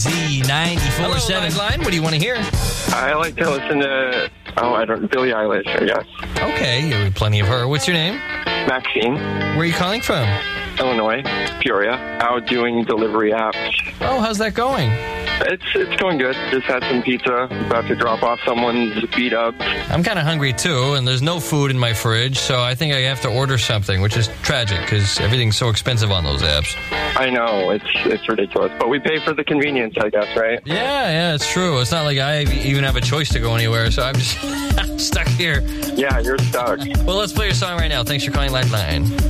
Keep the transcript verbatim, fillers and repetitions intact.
Z ninety-four point seven. Line, what do you want to hear? I like to listen to, oh, I don't, Billie Eilish, I guess. Okay, you have plenty of her. What's your name? Maxine. Where are you calling from? Illinois, Peoria. Out doing delivery apps. Oh, how's that going? It's it's going good. Just had some pizza. About to drop off someone's beat up. I'm kind of hungry too, and there's no food in my fridge, so I think I have to order something, which is tragic because everything's so expensive on those apps. I know, it's it's ridiculous, but we pay for the convenience, I guess, right? Yeah, yeah, it's true. It's not like I even have a choice to go anywhere, so I'm just stuck here. Yeah, you're stuck. Well, let's play your song right now. Thanks for calling Lifeline.